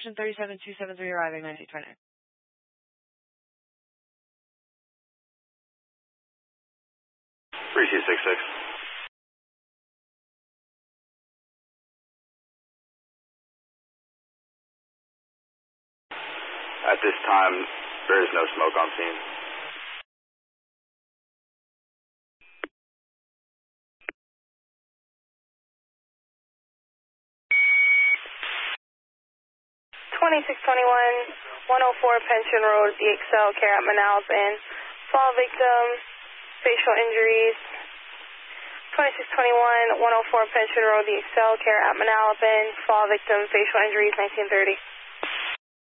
Ocean 37273 arriving 9829. 3266. At this time, there is no smoke on scene. (2621) 104 Pension Road, DXL, care at Manalapan. Fall victim, facial injuries. 2621 104 Pension Road, DXL, care at Manalapan. Fall victim, facial injuries, 1930.